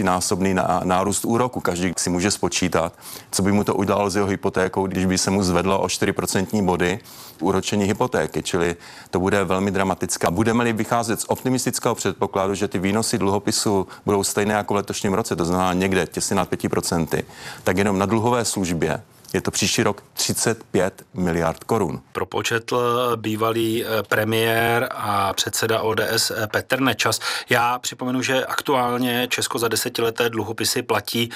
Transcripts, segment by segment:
desetinásobný nárůst úroku. Každý si může spočítat, co by mu to udělalo s jeho hypotékou, když by se mu zvedlo o 4% body úročení hypotéky, čili to bude velmi dramatické. A budeme-li vycházet z optimistického předpokladu, že ty výnosy dluhopisu budou stejné jako v letošním roce, to znamená někde těsně nad 5%, tak jenom na dluhové službě je to příští rok 35 miliard korun. Propočetl bývalý premiér a předseda ODS Petr Nečas. Já připomenu, že aktuálně Česko za desetileté dluhopisy platí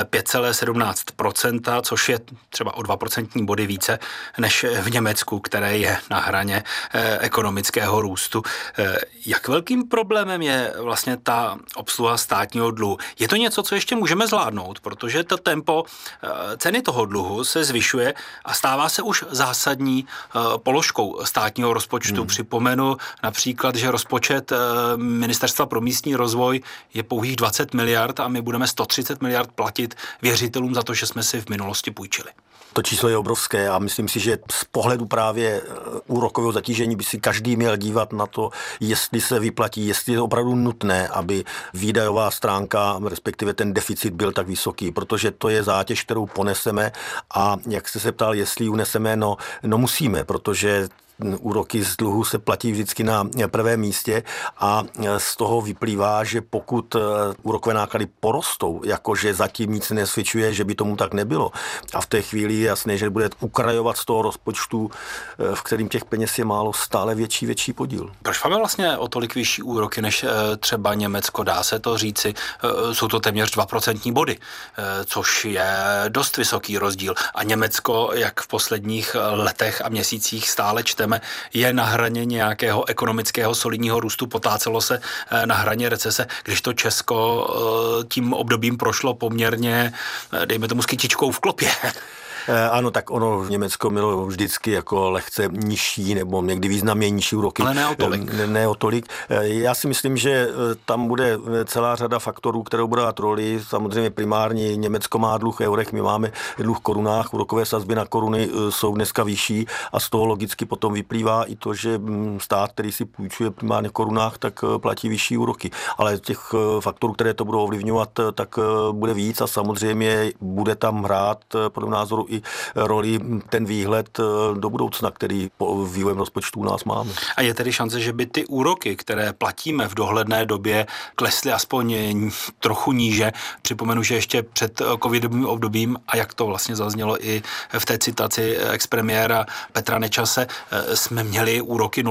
5,17%, což je třeba o 2% body více než v Německu, které je na hraně ekonomického růstu. Jak velkým problémem je vlastně ta obsluha státního dluhu? Je to něco, co ještě můžeme zvládnout, protože to tempo ceny toho dluhu se zvyšuje a stává se už zásadní položkou státního rozpočtu. Připomenu například, že rozpočet Ministerstva pro místní rozvoj je pouhých 20 miliard a my budeme 130 miliard platit věřitelům za to, že jsme si v minulosti půjčili. To číslo je obrovské a myslím si, že z pohledu právě úrokového zatížení by si každý měl dívat na to, jestli se vyplatí, jestli je opravdu nutné, aby výdajová stránka, respektive ten deficit byl tak vysoký, protože to je zátěž, kterou poneseme a jak jste se ptal, jestli ji uneseme, no musíme, protože úroky z dluhu se platí vždycky na prvém místě a z toho vyplývá, že pokud úrokové náklady porostou, jakože zatím nic nesvědčuje, že by tomu tak nebylo a v té chvíli je jasné, že bude ukrajovat z toho rozpočtu, v kterým těch peněz je málo, stále větší podíl. Proč máme vlastně o tolik vyšší úroky než třeba Německo, dá se to říci? Jsou to téměř 2% body, což je dost vysoký rozdíl. A Německo, jak v posledních letech a měsících stále čteme, je na hraně nějakého ekonomického solidního růstu, potácelo se na hraně recese, když to Česko tím obdobím prošlo poměrně, dejme tomu, s kytičkou v klopě. Ano, tak ono v Německo mělo vždycky jako lehce nižší nebo někdy významně nižší úroky. Ale ne o tolik. Ne o tolik. Já si myslím, že tam bude celá řada faktorů, které budou dát roli. Samozřejmě primární Německo má dluh v eurech, my máme dluh v korunách, úrokové sazby na koruny jsou dneska vyšší a z toho logicky potom vyplývá i to, že stát, který si půjčuje primárně v korunách, tak platí vyšší úroky. Ale těch faktorů, které to budou ovlivňovat, tak bude víc a samozřejmě bude tam hrát podle názoru i roli ten výhled do budoucna, který po vývojem rozpočtu u nás máme. A je tedy šance, že by ty úroky, které platíme v dohledné době, klesly aspoň trochu níže? Připomenu, že ještě před covidovým obdobím, a jak to vlastně zaznělo i v té citaci expremiéra Petra Nečase, jsme měli úroky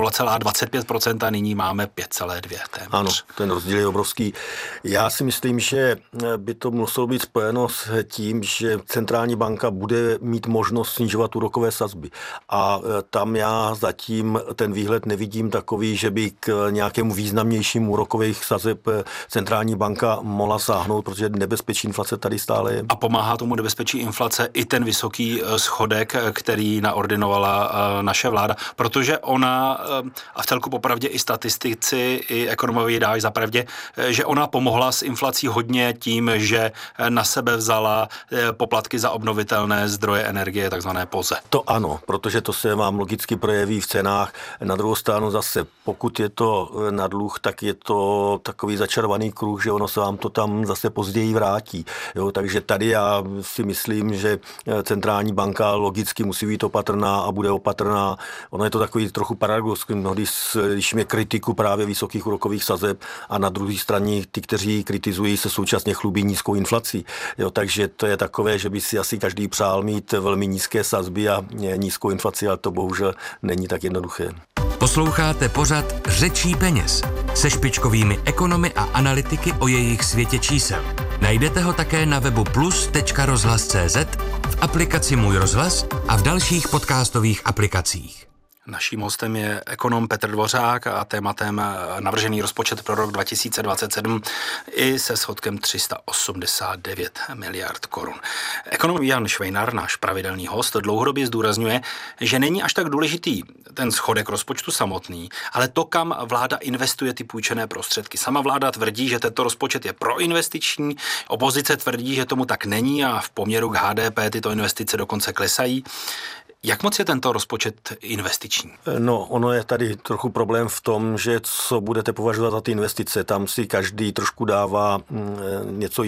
0,25% a nyní máme 5,2%. téměř. Ano, ten rozdíl je obrovský. Já si myslím, že by to muselo být spojeno s tím, že centrální banka bude mít možnost snižovat úrokové sazby. A tam já zatím ten výhled nevidím takový, že by k nějakému významnějšímu úrokových sazeb centrální banka mohla sáhnout, protože nebezpečí inflace tady stále je. A pomáhá tomu nebezpečí inflace i ten vysoký schodek, který naordinovala naše vláda, protože ona, a v celku popravdě i statistici, i ekonomové dávají za pravdě, že ona pomohla s inflací hodně tím, že na sebe vzala poplatky za obnovitelné zdroje energie, takzvané POZE. To ano, protože to se vám logicky projeví v cenách. Na druhou stranu zase, pokud je to na dluh, tak je to takový začarovaný kruh, že ono se vám to tam zase později vrátí. Jo, takže tady já si myslím, že centrální banka logicky musí být opatrná a bude opatrná. Ono je to takový trochu paradox, když slyšíme kritiku právě vysokých úrokových sazeb a na druhé straně ty, kteří kritizují, se současně chlubí nízkou inflací. Jo, takže to je takové, že by si asi každý přál mít velmi nízké sazby a nízkou inflaci, ale to bohužel není tak jednoduché. Posloucháte pořad Řečí peněz se špičkovými ekonomy a analytiky o jejich světě čísel. Najdete ho také na webu plus.rozhlas.cz, v aplikaci Můj rozhlas a v dalších podcastových aplikacích. Naším hostem je ekonom Petr Dvořák a tématem navržený rozpočet pro rok 2027 i se schodkem 389 miliard korun. Ekonom Jan Švejnar, náš pravidelný host, dlouhodobě zdůrazňuje, že není až tak důležitý ten schodek rozpočtu samotný, ale to, kam vláda investuje ty půjčené prostředky. Sama vláda tvrdí, že tento rozpočet je proinvestiční, opozice tvrdí, že tomu tak není a v poměru k HDP tyto investice dokonce klesají. Jak moc je tento rozpočet investiční? No, ono je tady trochu problém v tom, že co budete považovat za ty investice. Tam si každý trošku dává něco